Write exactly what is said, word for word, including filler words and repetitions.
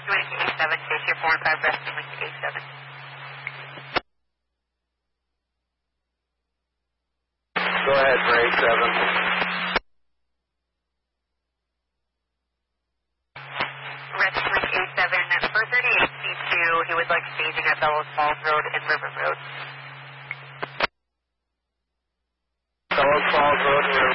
Wing A seven, station four and five, rescue Wing A seven. Go ahead for A seven. Rescue Wing A seven, for thirty-eight C two, he would like staging at Bellows Falls Road and River Road. Bellows Falls Road and River